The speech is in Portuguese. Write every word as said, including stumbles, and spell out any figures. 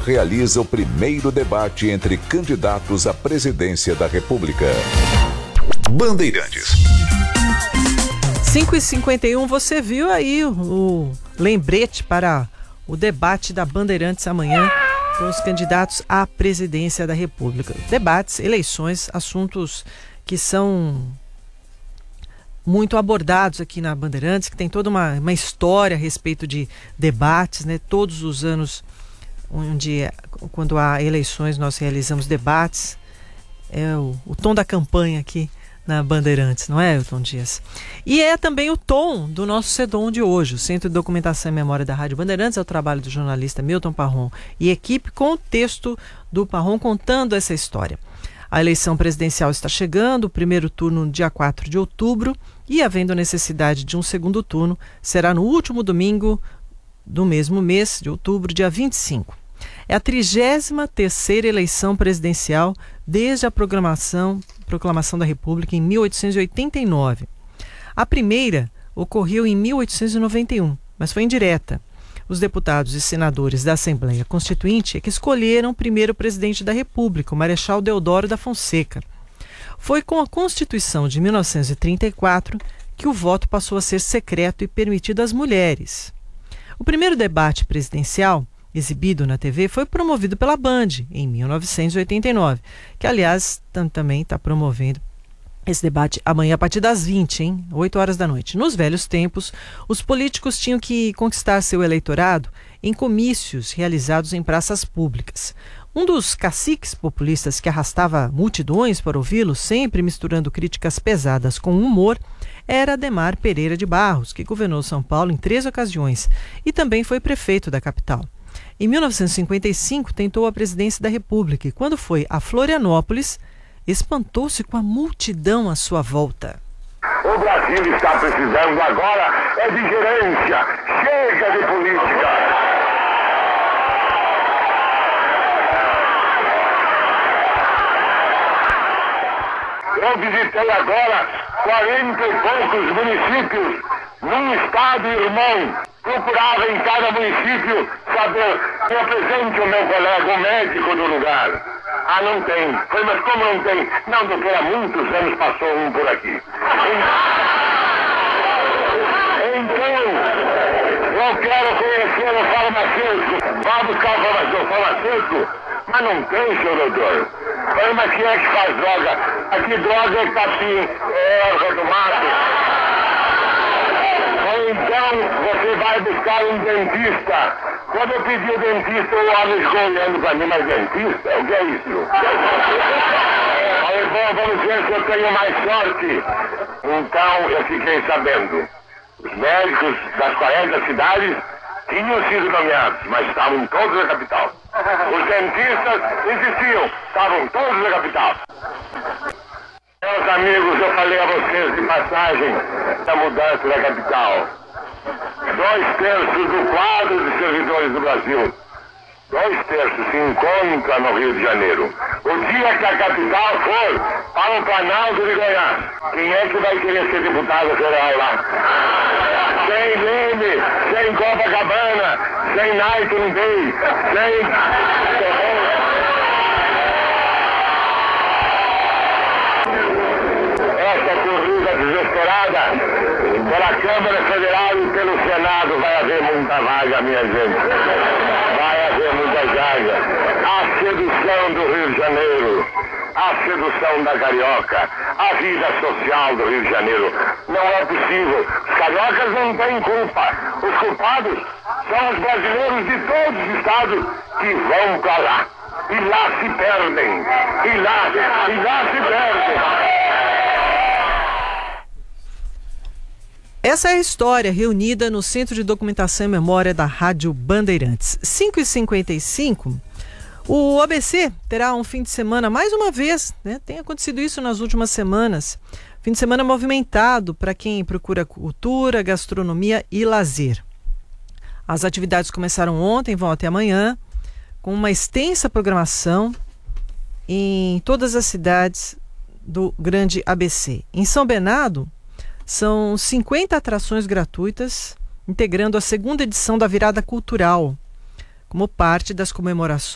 realiza o primeiro debate entre candidatos à presidência da República. Bandeirantes. cinco e cinquenta e um, você viu aí o, o lembrete para o debate da Bandeirantes amanhã com os candidatos à presidência da República. Debates, eleições, assuntos que são muito abordados aqui na Bandeirantes, que tem toda uma, uma história a respeito de debates, né? Todos os anos, onde, quando há eleições, nós realizamos debates. É o, o tom da campanha aqui na Bandeirantes, não é, Elton Dias? E é também o tom do nosso CEDOM de hoje. O Centro de Documentação e Memória da Rádio Bandeirantes é o trabalho do jornalista Milton Parron e equipe, com o texto do Parron contando essa história. A eleição presidencial está chegando, o primeiro turno no dia quatro de outubro, e havendo necessidade de um segundo turno, será no último domingo do mesmo mês de outubro, dia vinte e cinco. É a trigésima terceira eleição presidencial desde a programação, proclamação da República em mil oitocentos e oitenta e nove. A primeira ocorreu em mil oitocentos e noventa e um, mas foi indireta. Os deputados e senadores da Assembleia Constituinte é que escolheram o primeiro presidente da República, o Marechal Deodoro da Fonseca. Foi com a Constituição de mil novecentos e trinta e quatro que o voto passou a ser secreto e permitido às mulheres. O primeiro debate presidencial, exibido na T V, foi promovido pela Band em mil novecentos e oitenta e nove, que, aliás, tam- também está promovendo esse debate amanhã a partir das vinte, hein? oito horas da noite. Nos velhos tempos, os políticos tinham que conquistar seu eleitorado em comícios realizados em praças públicas. Um dos caciques populistas que arrastava multidões para ouvi-lo, sempre misturando críticas pesadas com humor, era Adhemar Pereira de Barros, que governou São Paulo em três ocasiões e também foi prefeito da capital. Em mil novecentos e cinquenta e cinco, tentou a presidência da República e, quando foi a Florianópolis, espantou-se com a multidão à sua volta. O Brasil está precisando agora é de gerência. Chega de política. Eu visitei agora quarenta e poucos municípios num estado irmão. Procurava em cada município saber, me apresente o meu colega, o médico do lugar. Ah, não tem. Foi, mas como não tem? Não, doutor, há muitos anos passou um por aqui. Então, eu quero conhecer o farmacêutico. Vá buscar o farmacêutico, o farmacêutico, mas não tem, senhor doutor. Mas, mas quem é que faz droga? Aqui droga é capim, é erva do mato. Ou então você vai buscar um dentista. Quando eu pedi o dentista, o homem ficou olhando para mim, mas dentista? O que é isso? Falei, bom, vamos ver se eu tenho mais sorte. Então eu fiquei sabendo. Os médicos das quarenta cidades tinham sido nomeados, mas estavam todos na capital. Os dentistas existiam, estavam todos na capital. Meus amigos, eu falei a vocês de passagem da mudança da capital. Dois terços do quadro de servidores do Brasil, dois terços se encontram no Rio de Janeiro. O dia que a capital for para o Planalto de Goiás, quem é que vai querer ser deputado federal lá? Sem Leme, sem Copacabana, sem Night and Day, sem... Essa corrida desesperada pela Câmara Federal e pelo Senado vai haver muita vaga, minha gente. Vai haver muita vaga. A sedução do Rio de Janeiro, a sedução da carioca, a vida social do Rio de Janeiro. Não é possível. Os cariocas não têm culpa. Os culpados são os brasileiros de todos os estados que vão para lá. E lá se perdem. E lá, e lá se perdem. Essa é a história reunida no Centro de Documentação e Memória da Rádio Bandeirantes. cinco e cinquenta e cinco, o A B C terá um fim de semana, mais uma vez, né? Tem acontecido isso nas últimas semanas. Fim de semana movimentado para quem procura cultura, gastronomia e lazer. As atividades começaram ontem, vão até amanhã, com uma extensa programação em todas as cidades do grande A B C. Em São Bernardo, são cinquenta atrações gratuitas, integrando a segunda edição da Virada Cultural, como parte das comemorações